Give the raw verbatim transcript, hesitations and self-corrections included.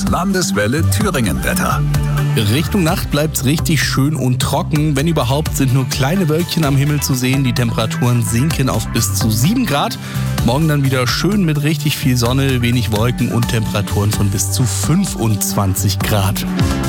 das Landeswelle Thüringen-Wetter. Richtung Nacht bleibt's richtig schön und trocken. Wenn überhaupt, sind nur kleine Wölkchen am Himmel zu sehen. Die Temperaturen sinken auf bis zu sieben Grad. Morgen dann wieder schön mit richtig viel Sonne, wenig Wolken und Temperaturen von bis zu fünfundzwanzig Grad.